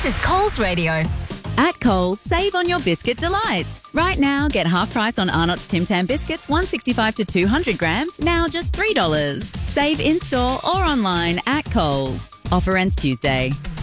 This is Coles Radio. At Coles, save on your biscuit delights. Right now, get half price on Arnott's Tim Tam biscuits, 165 to 200 grams, now just $3. Save in-store or online at Coles. Offer ends Tuesday.